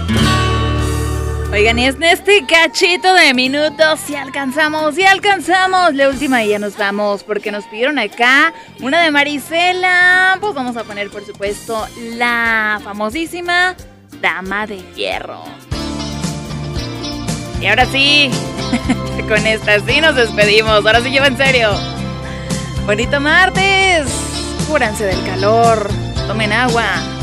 Oigan, y es en este cachito de minutos, si alcanzamos, la última y ya nos vamos, porque nos pidieron acá una de Marisela. Pues vamos a poner, por supuesto, la famosísima Dama de Hierro. Y ahora sí, con esta sí nos despedimos, ahora sí lleva en serio. Bonito martes, cúranse del calor, tomen agua.